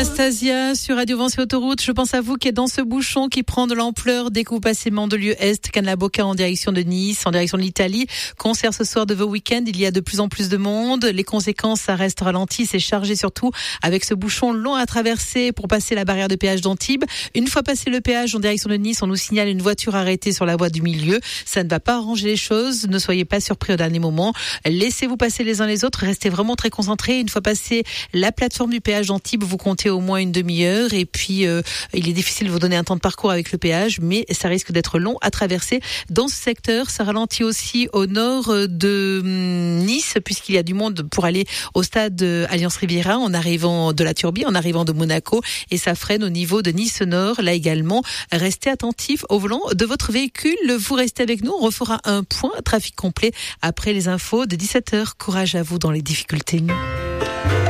Anastasia sur Radio Vence et Autoroute. Je pense à vous qui êtes dans ce bouchon qui prend de l'ampleur dès que vous passez Mandelieu-Est, Cannes-la-Boca en direction de Nice, en direction de l'Italie. Concert ce soir de vos week-ends. Il y a de plus en plus de monde. Les conséquences, ça reste ralenti. C'est chargé surtout avec ce bouchon long à traverser pour passer la barrière de péage d'Antibes. Une fois passé le péage en direction de Nice, on nous signale une voiture arrêtée sur la voie du milieu. Ça ne va pas arranger les choses. Ne soyez pas surpris au dernier moment. Laissez-vous passer les uns les autres. Restez vraiment très concentrés. Une fois passé la plateforme du péage d'Antibes, vous comptez au moins une demi-heure. Et puis, il est difficile de vous donner un temps de parcours avec le péage, mais ça risque d'être long à traverser dans ce secteur. Ça ralentit aussi au nord de Nice, puisqu'il y a du monde pour aller au stade Alliance Riviera en arrivant de la Turbie, en arrivant de Monaco. Et ça freine au niveau de Nice Nord. Là également, restez attentifs au volant de votre véhicule. Vous restez avec nous. On refera un point trafic complet après les infos de 17h. Courage à vous dans les difficultés.